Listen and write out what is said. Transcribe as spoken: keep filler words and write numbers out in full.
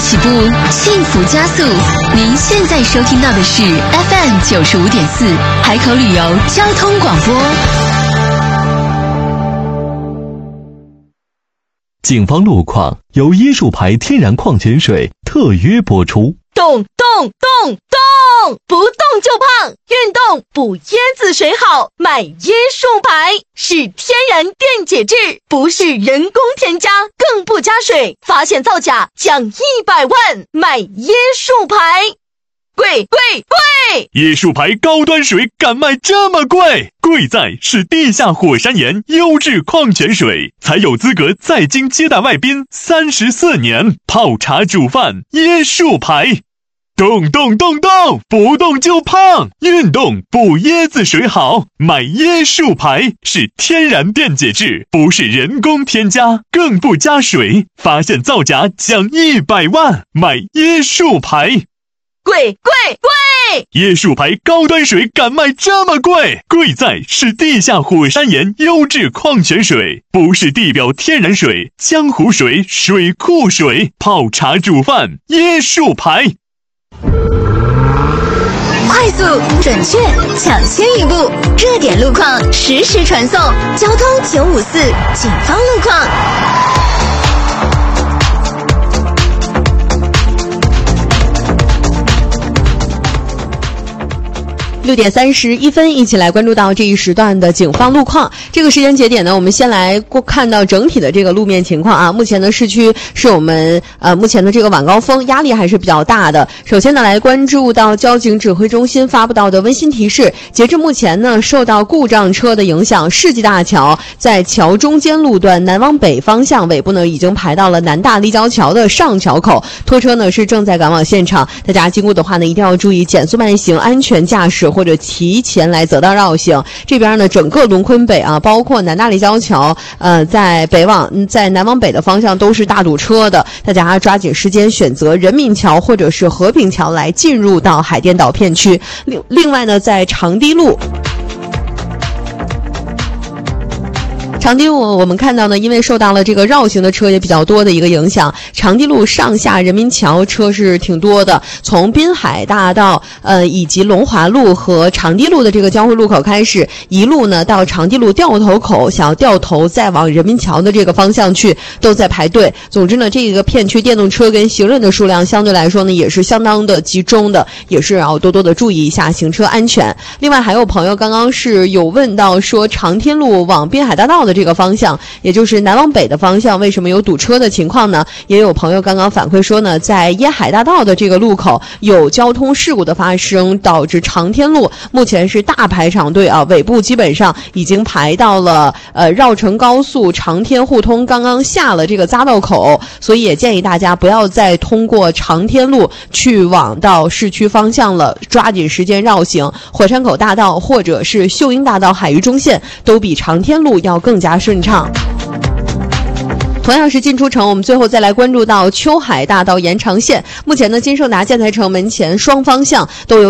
起步，幸福加速。您现在收听到的是 F M 九十五点四海口旅游交通广播。 警方路况由椰树牌天然矿泉水特约播出。 动动动动，不动就胖，运动补椰子水好，买椰树牌是天然电解质，不是人工添加，更不加水，发现造假奖一百万，买椰树牌。贵贵贵！ 椰树牌高端水敢卖这么贵？贵在是地下火山岩优质矿泉水，才有资格在京接待外宾三十四年，泡茶煮饭椰树牌。动动动动，不动就胖，运动补椰子水好，买椰树牌是天然电解质，不是人工添加，更不加水，发现造假奖一百万，买椰树牌。 贵贵贵！ 椰树牌高端水敢卖这么贵？贵在是地下火山岩优质矿泉水，不是地表天然水、江湖水、水库水，泡茶煮饭椰树牌。 快速、准确、抢先一步，热点路况实时传送。交通九五四，警方路况。 六点三十一分，一起来关注到这一时段的警方路况。这个时间节点呢，我们先来看到整体的这个路面情况啊。目前的市区是我们呃目前的这个晚高峰压力还是比较大的。首先呢，来关注到交警指挥中心发布到的温馨提示。截至目前呢，受到故障车的影响，世纪大桥在桥中间路段南往北方向尾部呢，已经排到了南大立交桥的上桥口，拖车呢是正在赶往现场。大家经过的话呢，一定要注意减速慢行，安全驾驶。或者提前来择道绕行。这边呢，整个龙昆北啊，包括南大立交桥，呃，在北往在南往北的方向都是大堵车的，大家抓紧时间选择人民桥或者是和平桥来进入到海淀岛片区。另另外呢，在长堤路。长堤路我们看到呢，因为受到了这个绕行的车也比较多的一个影响，长堤路上下人民桥车是挺多的，从滨海大道呃以及龙华路和长堤路的这个交汇路口开始，一路呢到长堤路掉头口，想要掉头再往人民桥的这个方向去，都在排队。总之呢，这个片区电动车跟行人的数量相对来说呢也是相当的集中的，也是要多多的注意一下行车安全。另外还有朋友刚刚是有问到说，长天路往滨海大道的这个方向，也就是南往北的方向，为什么有堵车的情况呢？也有朋友刚刚反馈说呢，在椰海大道的这个路口有交通事故的发生，导致长天路目前是大排长队啊，尾部基本上已经排到了呃绕城高速长天互通刚刚下了这个匝道口，所以也建议大家不要再通过长天路去往到市区方向了，抓紧时间绕行。火山口大道或者是秀英大道海域中线都比长天路要更加顺畅。同样是进出城，我们最后再来关注到秋海大道延长线。目前呢，金盛达建材城门前双方向都有